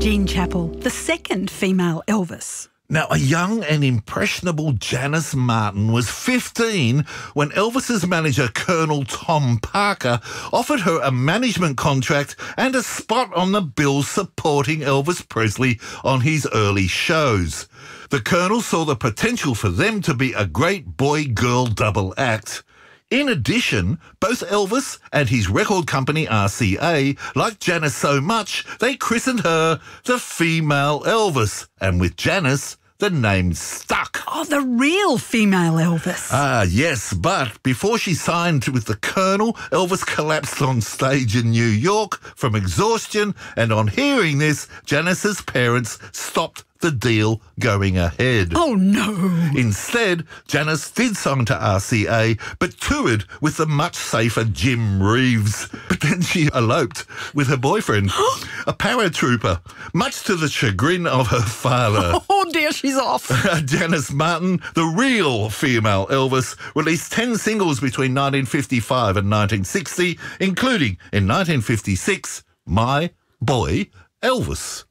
Jean Chappell, the second female Elvis. Now, a young and impressionable Janice Martin was 15 when Elvis's manager, Colonel Tom Parker, offered her a management contract and a spot on the bill supporting Elvis Presley on his early shows. The Colonel saw the potential for them to be a great boy-girl double act. In addition, both Elvis and his record company RCA liked Janice so much they christened her the female Elvis, and with Janice, the name stuck. Oh, the real female Elvis. Ah, yes, but before she signed with the Colonel, Elvis collapsed on stage in New York from exhaustion, and on hearing this, Janice's parents stopped the deal going ahead. Oh, no. Instead, Janice did sign to RCA, but toured with the much safer Jim Reeves. But then she eloped with her boyfriend, a paratrooper, much to the chagrin of her father. Oh, dear, she's off. Janice Martin, the real female Elvis, released 10 singles between 1955 and 1960, including, in 1956, My Boy Elvis.